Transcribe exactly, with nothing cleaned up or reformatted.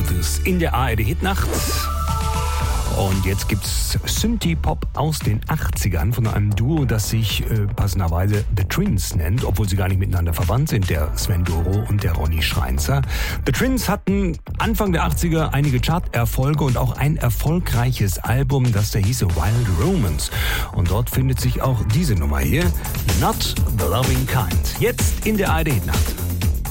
Bluetooth in der A R D-Hitnacht. Und jetzt gibt's Synthie-Pop aus den achtzigern von einem Duo, das sich äh, passenderweise The Twins nennt, obwohl sie gar nicht miteinander verwandt sind, der Sven Doro und der Ronny Schreinzer. The Twins hatten Anfang der achtziger einige Charterfolge und auch ein erfolgreiches Album, das da hieße Wild Romance. Und dort findet sich auch diese Nummer hier, Not the Loving Kind. Jetzt in der A R D-Hitnacht.